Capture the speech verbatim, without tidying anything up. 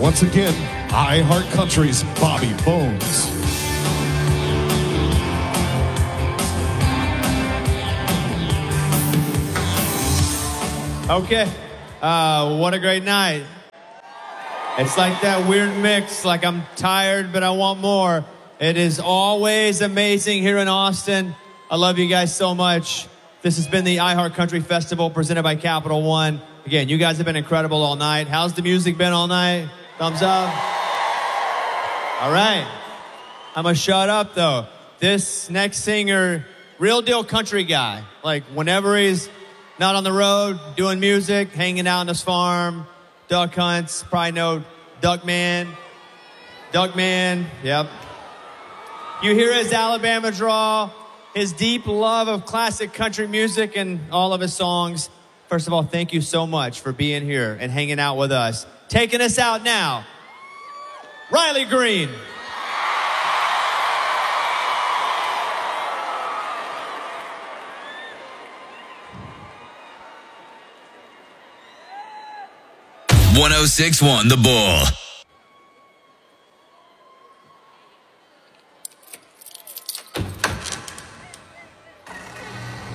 once again, iHeart Country's Bobby Bones. Okay, uh, what a great night. It's like that weird mix, like I'm tired, but I want more. It is always amazing here in Austin. I love you guys so much. This has been the iHeart Country Festival presented by Capital One. Again, you guys have been incredible all night. How's the music been all night? Thumbs up. All right. I'm going to shut up, though. This next singer, real deal country guy. Like, whenever he's not on the road, doing music, hanging out on his farm, duck hunts, probably know Duckman. Duckman, yep. You hear his Alabama drawl, his deep love of classic country music and all of his songs. First of all, thank you so much for being here and hanging out with us. Taking us out now, Riley Green. one oh six point one The Bull.